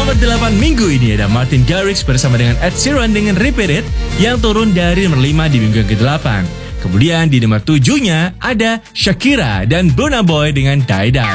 nomor 8 minggu ini ada Martin Garrix bersama dengan Ed Sheeran dengan Repeat It yang turun dari nomor 5 di minggu yang ke-8. Kemudian di nomor 7-nya ada Shakira dan Burna Boy dengan Die Die.